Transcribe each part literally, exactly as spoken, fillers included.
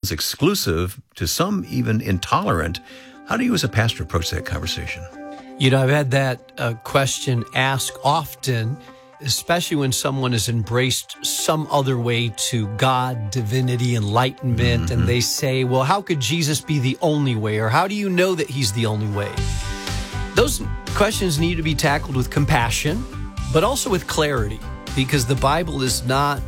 sounds exclusive, to some even intolerant. How do you as a pastor approach that conversation? You know, I've had that uh, question asked often, especially when someone has embraced some other way to God, divinity, enlightenment, mm-hmm. and they say, well, how could Jesus be the only way? Or how do you know that he's the only way? Those questions need to be tackled with compassion, but also with clarity, because the Bible is not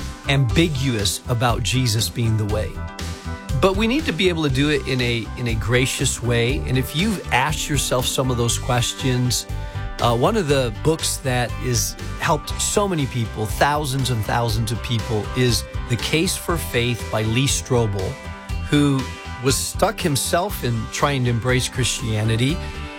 ambiguous about Jesus being the way. But we need to be able to do it in a in a gracious way. And if you've asked yourself some of those questions, uh, one of the books that has helped so many people, thousands and thousands of people, is The Case for Faith by Lee Strobel, who was stuck himself in trying to embrace Christianity.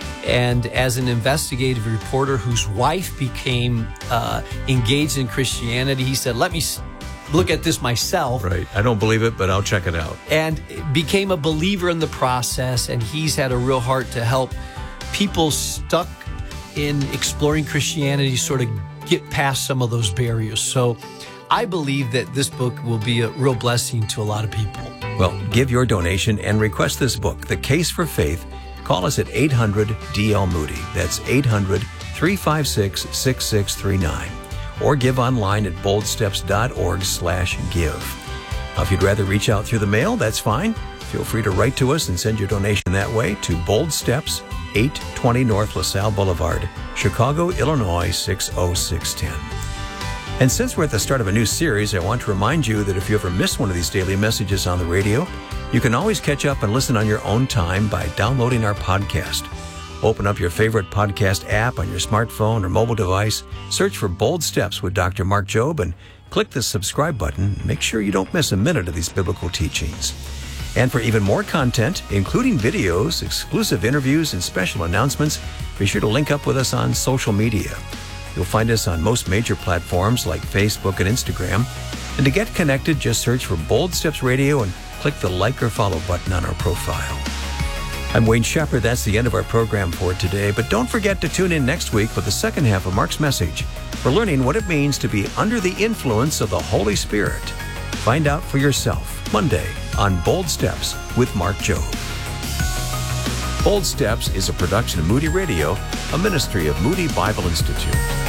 And as an investigative reporter whose wife became uh, engaged in Christianity, he said, let me look at this myself. Right. I don't believe it, but I'll check it out. And became a believer in the process. And he's had a real heart to help people stuck in exploring Christianity sort of get past some of those barriers. So I believe that this book will be a real blessing to a lot of people. Well, give your donation and request this book, The Case for Faith. Call us at eight hundred D L Moody. That's eight hundred, three five six, six six three nine. Or give online at boldsteps.org slash give. Now, if you'd rather reach out through the mail, that's fine. Feel free to write to us and send your donation that way to Bold Steps, eight twenty North LaSalle Boulevard, Chicago, Illinois, six oh six one oh. And since we're at the start of a new series, I want to remind you that if you ever miss one of these daily messages on the radio, you can always catch up and listen on your own time by downloading our podcast. Open up your favorite podcast app on your smartphone or mobile device, search for Bold Steps with Doctor Mark Jobe, and click the subscribe button. Make sure you don't miss a minute of these biblical teachings. And for even more content, including videos, exclusive interviews, and special announcements, be sure to link up with us on social media. You'll find us on most major platforms like Facebook and Instagram. And to get connected, just search for Bold Steps Radio and click the like or follow button on our profile. I'm Wayne Shepherd. That's the end of our program for today. But don't forget to tune in next week for the second half of Mark's message. We're learning what it means to be under the influence of the Holy Spirit. Find out for yourself Monday on Bold Steps with Mark Jobe. Bold Steps is a production of Moody Radio, a ministry of Moody Bible Institute.